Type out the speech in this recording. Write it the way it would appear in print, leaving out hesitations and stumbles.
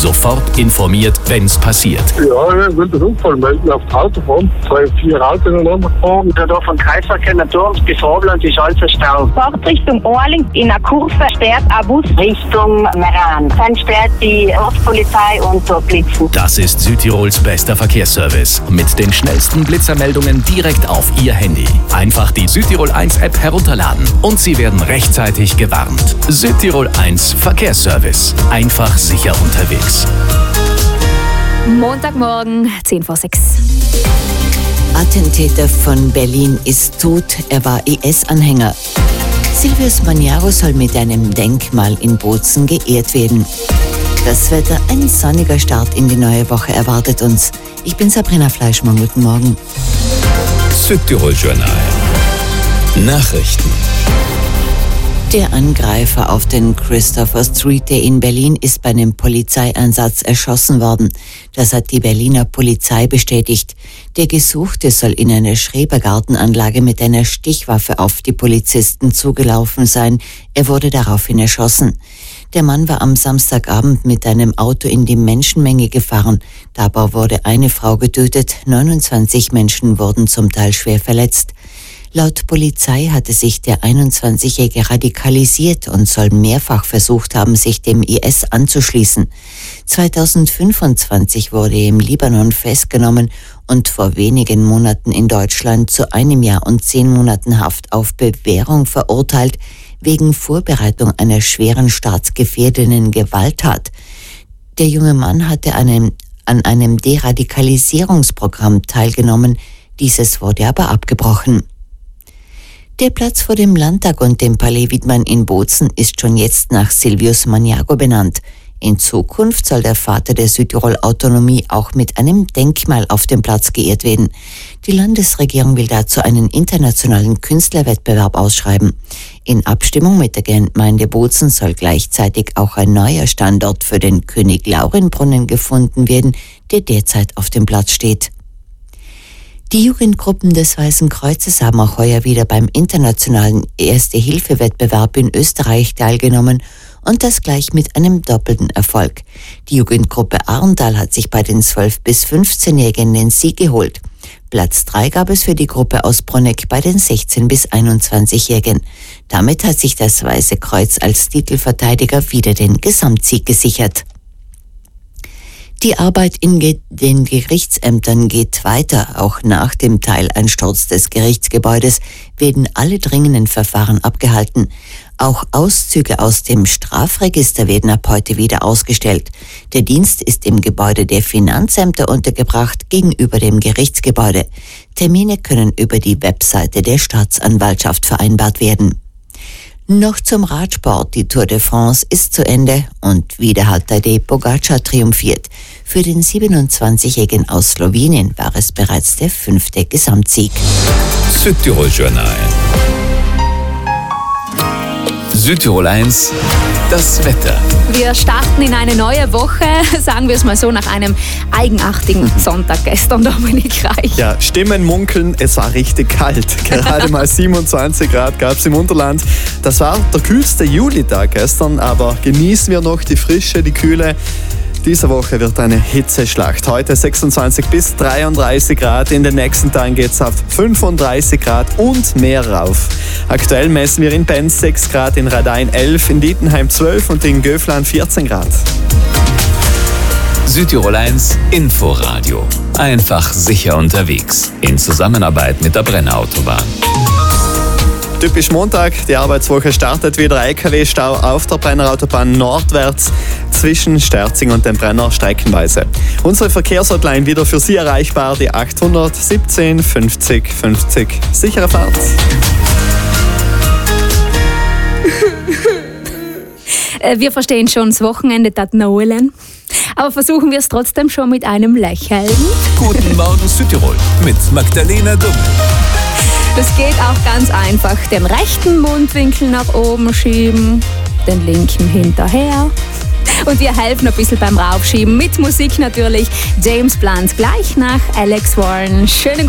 Sofort informiert, wenn's passiert. Ja, ich will den Unfall melden auf der Autobahn. 2, 4 Autos ineinander gefahren. Da von Kreisverkehr Naturms bis Vorland ist alles verstaut. Fahrt Richtung Orling in einer Kurve sperrt ein Bus Richtung Meran. Dann sperrt die Ortspolizei und so Blitzen. Das ist Südtirols bester Verkehrsservice. Mit den schnellsten Blitzermeldungen direkt auf Ihr Handy. Einfach die Südtirol 1 App herunterladen und Sie werden rechtzeitig gewarnt. Südtirol 1 Verkehrsservice. Einfach sicher unterwegs. Montagmorgen, 5:10. Attentäter von Berlin ist tot, er war IS-Anhänger. Silvius Magnago soll mit einem Denkmal in Bozen geehrt werden. Das Wetter, ein sonniger Start in die neue Woche erwartet uns. Ich bin Sabrina Fleischmann, guten Morgen. Südtirol Journal. Nachrichten. Der Angreifer auf den Christopher Street Day in Berlin ist bei einem Polizeieinsatz erschossen worden. Das hat die Berliner Polizei bestätigt. Der Gesuchte soll in einer Schrebergartenanlage mit einer Stichwaffe auf die Polizisten zugelaufen sein. Er wurde daraufhin erschossen. Der Mann war am Samstagabend mit einem Auto in die Menschenmenge gefahren. Dabei wurde eine Frau getötet, 29 Menschen wurden zum Teil schwer verletzt. Laut Polizei hatte sich der 21-Jährige radikalisiert und soll mehrfach versucht haben, sich dem IS anzuschließen. 2025 wurde er im Libanon festgenommen und vor wenigen Monaten in Deutschland zu 1 Jahr und 10 Monaten Haft auf Bewährung verurteilt, wegen Vorbereitung einer schweren staatsgefährdenden Gewalttat. Der junge Mann hatte an einem Deradikalisierungsprogramm teilgenommen, dieses wurde aber abgebrochen. Der Platz vor dem Landtag und dem Palais Widmann in Bozen ist schon jetzt nach Silvius Magnago benannt. In Zukunft soll der Vater der Südtirol-Autonomie auch mit einem Denkmal auf dem Platz geehrt werden. Die Landesregierung will dazu einen internationalen Künstlerwettbewerb ausschreiben. In Abstimmung mit der Gemeinde Bozen soll gleichzeitig auch ein neuer Standort für den König-Lauren-Brunnen gefunden werden, der derzeit auf dem Platz steht. Die Jugendgruppen des Weißen Kreuzes haben auch heuer wieder beim internationalen Erste-Hilfe-Wettbewerb in Österreich teilgenommen und das gleich mit einem doppelten Erfolg. Die Jugendgruppe Arndal hat sich bei den 12- bis 15-Jährigen den Sieg geholt. Platz 3 gab es für die Gruppe aus Bruneck bei den 16- bis 21-Jährigen. Damit hat sich das Weiße Kreuz als Titelverteidiger wieder den Gesamtsieg gesichert. Die Arbeit in den Gerichtsämtern geht weiter. Auch nach dem Teileinsturz des Gerichtsgebäudes werden alle dringenden Verfahren abgehalten. Auch Auszüge aus dem Strafregister werden ab heute wieder ausgestellt. Der Dienst ist im Gebäude der Finanzämter untergebracht gegenüber dem Gerichtsgebäude. Termine können über die Webseite der Staatsanwaltschaft vereinbart werden. Noch zum Radsport. Die Tour de France ist zu Ende und wieder hat Tadej Pogačar triumphiert. Für den 27-Jährigen aus Slowenien war es bereits der 5. Gesamtsieg. Südtirol Journal. Südtirol 1, das Wetter. Wir starten in eine neue Woche, sagen wir es mal so, nach einem eigenartigen Sonntag gestern, Dominik Reich. Ja, Stimmen munkeln, es war richtig kalt. Gerade mal 27 Grad gab es im Unterland. Das war der kühlste Julitag gestern, aber genießen wir noch die Frische, die Kühle. Diese Woche wird eine Hitzeschlacht. Heute 26 bis 33 Grad. In den nächsten Tagen geht es auf 35 Grad und mehr rauf. Aktuell messen wir in Benz 6 Grad, in Radein 11, in Dietenheim 12 und in Göflan 14 Grad. Südtirol 1 Inforadio. Einfach sicher unterwegs. In Zusammenarbeit mit der Brenner-Autobahn. Typisch Montag, die Arbeitswoche startet wieder. LKW-Stau auf der Brenner-Autobahn nordwärts zwischen Sterzing und dem Brenner streckenweise. Unsere Verkehrshotline wieder für Sie erreichbar, die 817 50 50. Sichere Fahrt. Wir verstehen schon, das Wochenende tat Noelen. Aber versuchen wir es trotzdem schon mit einem Lächeln. Guten Morgen Südtirol mit Magdalena Dumm. Das geht auch ganz einfach. Den rechten Mundwinkel nach oben schieben, den linken hinterher. Und wir helfen ein bisschen beim Raufschieben. Mit Musik natürlich. James Blunt gleich nach Alex Warren. Schönen